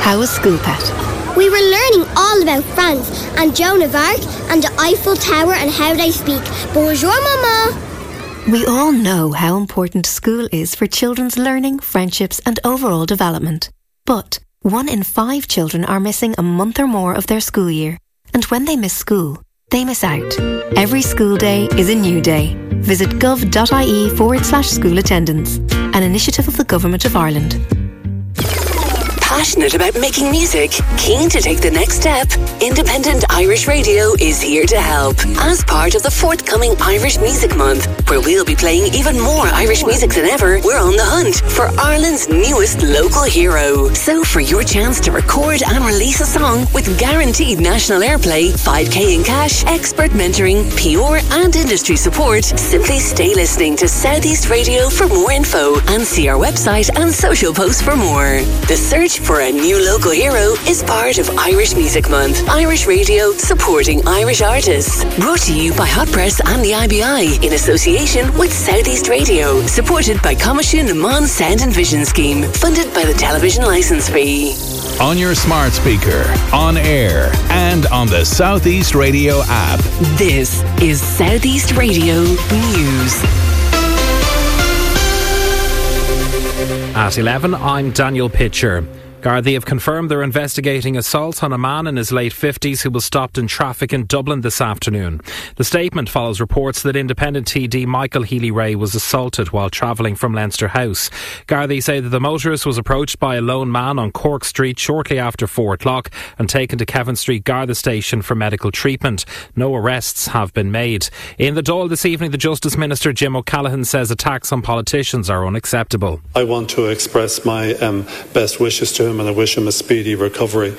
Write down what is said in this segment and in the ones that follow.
How was school, Pet? We were learning all about France and Joan of Arc and the Eiffel Tower and how they speak. Bonjour, Mama. We all know how important school is for children's learning, friendships and overall development. But 1 in 5 children are missing a month or more of their school year. And when they miss school, they miss out. Every school day is a new day. Visit gov.ie/school attendance, an initiative of the Government of Ireland. Passionate about making music? Keen to take the next step? Independent Irish Radio is here to help. As part of the forthcoming Irish Music Month, where we'll be playing even more Irish music than ever, we're on the hunt for Ireland's newest local hero. So for your chance to record and release a song with guaranteed national airplay, 5k in cash, expert mentoring, PR and industry support, simply stay listening to Southeast Radio for more info and see our website and social posts for more. The search for a new local hero is part of Irish Music Month. Irish Radio supporting Irish artists. Brought to you by Hot Press and the IBI in association with Southeast Radio. Supported by Coimisiún na Mon Sound and Vision Scheme. Funded by the television licence fee. On your smart speaker, on air, and on the Southeast Radio app. This is Southeast Radio News. At 11, I'm Daniel Pitcher. Gardaí have confirmed they're investigating assault on a man in his late 50s who was stopped in traffic in Dublin this afternoon. The statement follows reports that independent TD Michael Healy-Rae was assaulted while travelling from Leinster House. Gardaí say that the motorist was approached by a lone man on Cork Street shortly after 4 o'clock and taken to Kevin Street Garda Station for medical treatment. No arrests have been made. In the Dáil this evening, the Justice Minister Jim O'Callaghan says attacks on politicians are unacceptable. I want to express my best wishes to him and I wish him a speedy recovery.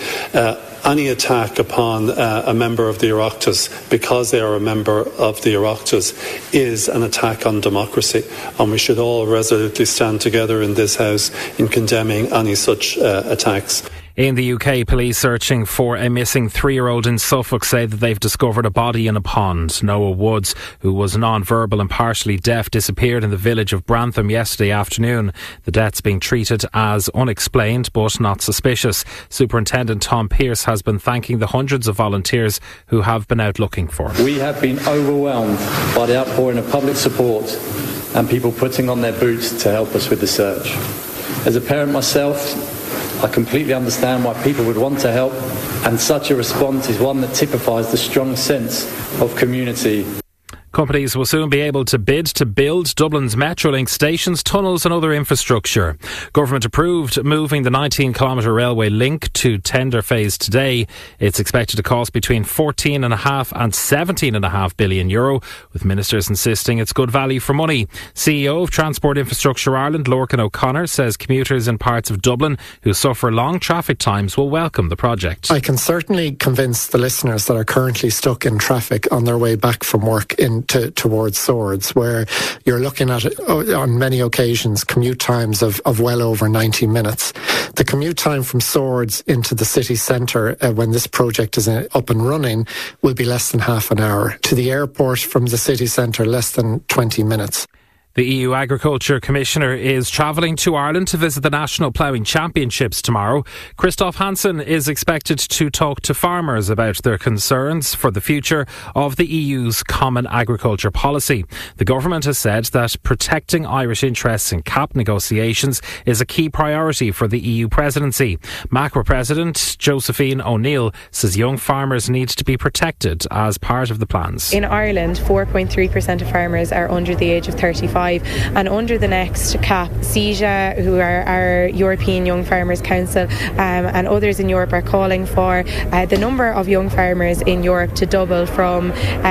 Any attack upon a member of the Oireachtas because they are a member of the Oireachtas is an attack on democracy, and we should all resolutely stand together in this House in condemning any such attacks. In the UK, police searching for a missing 3-year-old in Suffolk say that they've discovered a body in a pond. Noah Woods, who was non-verbal and partially deaf, disappeared in the village of Brantham yesterday afternoon. The death's being treated as unexplained but not suspicious. Superintendent Tom Pearce has been thanking the hundreds of volunteers who have been out looking for him. We have been overwhelmed by the outpouring of public support and people putting on their boots to help us with the search. As a parent myself, I completely understand why people would want to help, and such a response is one that typifies the strong sense of community. Companies will soon be able to bid to build Dublin's Metrolink stations, tunnels and other infrastructure. Government approved moving the 19-kilometre railway link to tender phase today. It's expected to cost between 14.5 and 17.5 billion euro, with ministers insisting it's good value for money. CEO of Transport Infrastructure Ireland, Lorcan O'Connor, says commuters in parts of Dublin who suffer long traffic times will welcome the project. I can certainly convince the listeners that are currently stuck in traffic on their way back from work towards Swords, where you're looking at, on many occasions, commute times of well over 90 minutes. The commute time from Swords into the city centre, when this project is up and running, will be less than half an hour. To the airport from the city centre, less than 20 minutes. The EU Agriculture Commissioner is travelling to Ireland to visit the National Ploughing Championships tomorrow. Christoph Hansen is expected to talk to farmers about their concerns for the future of the EU's Common Agriculture Policy. The government has said that protecting Irish interests in CAP negotiations is a key priority for the EU presidency. MACRA President Josephine O'Neill says young farmers need to be protected as part of the plans. In Ireland, 4.3% of farmers are under the age of 35. And under the next CAP, CEJA, who are our European Young Farmers Council, and others in Europe are calling for the number of young farmers in Europe to double from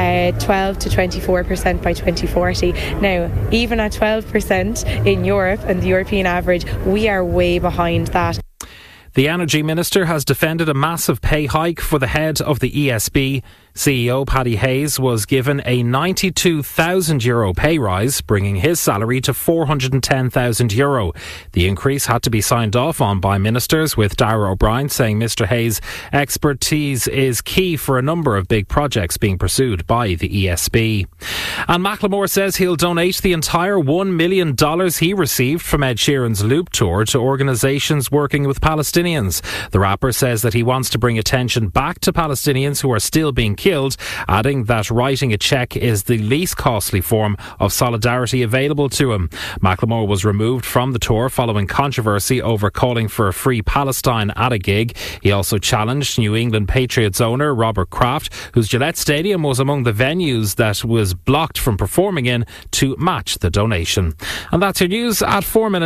12 to 24% by 2040. Now, even at 12% in Europe and the European average, we are way behind that. The Energy Minister has defended a massive pay hike for the head of the ESB. CEO Paddy Hayes was given a €92,000 pay rise, bringing his salary to €410,000. The increase had to be signed off on by ministers, with Darragh O'Brien saying Mr Hayes' expertise is key for a number of big projects being pursued by the ESB. And Macklemore says he'll donate the entire $1 million he received from Ed Sheeran's Loop Tour to organisations working with Palestinians. The rapper says that he wants to bring attention back to Palestinians who are still being killed, adding that writing a cheque is the least costly form of solidarity available to him. Macklemore was removed from the tour following controversy over calling for a free Palestine at a gig. He also challenged New England Patriots owner Robert Kraft, whose Gillette Stadium was among the venues that was blocked from performing in, to match the donation. And that's your news at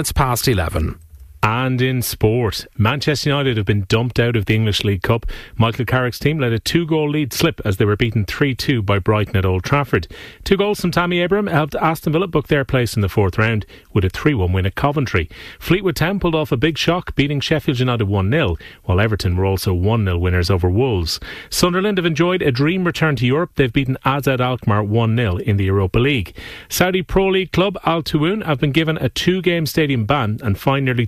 11:04. And in sport, Manchester United have been dumped out of the English League Cup. Michael Carrick's team let a 2-goal lead slip as they were beaten 3-2 by Brighton at Old Trafford. 2 goals from Tammy Abraham helped Aston Villa book their place in the 4th round with a 3-1 win at Coventry. Fleetwood Town pulled off a big shock, beating Sheffield United 1-0, while Everton were also 1-0 winners over Wolves. Sunderland have enjoyed a dream return to Europe. They've beaten AZ Alkmaar 1-0 in the Europa League. Saudi Pro League club Al Tawun have been given a 2-game stadium ban and fined nearly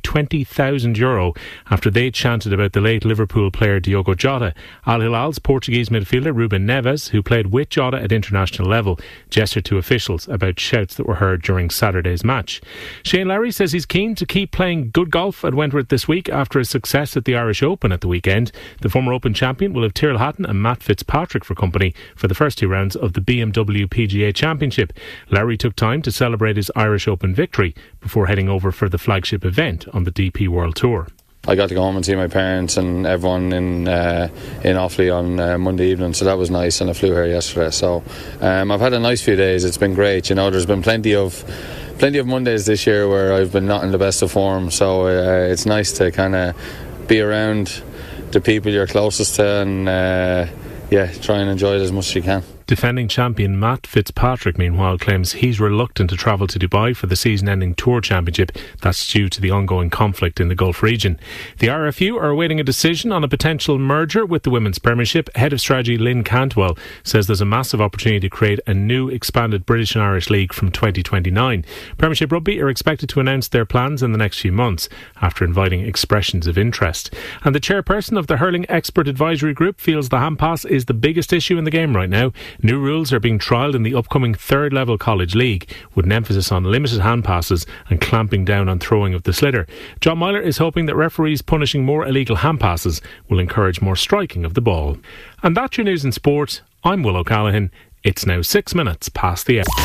€20,000 after they chanted about the late Liverpool player Diogo Jota. Al Hilal's Portuguese midfielder Ruben Neves, who played with Jota at international level, gestured to officials about shouts that were heard during Saturday's match. Shane Lowry says he's keen to keep playing good golf at Wentworth this week after his success at the Irish Open at the weekend. The former Open champion will have Tyrrell Hatton and Matt Fitzpatrick for company for the first 2 rounds of the BMW PGA Championship. Lowry took time to celebrate his Irish Open victory before heading over for the flagship event on the DP World Tour. I got to go home and see my parents and everyone in Offaly on Monday evening, so that was nice, and I flew here yesterday. So I've had a nice few days. It's been great. You know, there's been plenty of Mondays this year where I've been not in the best of form, so it's nice to kind of be around the people you're closest to and try and enjoy it as much as you can. Defending champion Matt Fitzpatrick, meanwhile, claims he's reluctant to travel to Dubai for the season-ending Tour Championship. That's due to the ongoing conflict in the Gulf region. The RFU are awaiting a decision on a potential merger with the Women's Premiership. Head of Strategy Lynn Cantwell says there's a massive opportunity to create a new expanded British and Irish League from 2029. Premiership Rugby are expected to announce their plans in the next few months after inviting expressions of interest. And the chairperson of the Hurling Expert Advisory Group feels the hand pass is the biggest issue in the game right now. New rules are being trialled in the upcoming 3rd level college league, with an emphasis on limited hand passes and clamping down on throwing of the sliotar. John Myler is hoping that referees punishing more illegal hand passes will encourage more striking of the ball. And that's your news in sport. I'm Will O'Callaghan. It's now 6 minutes past the hour.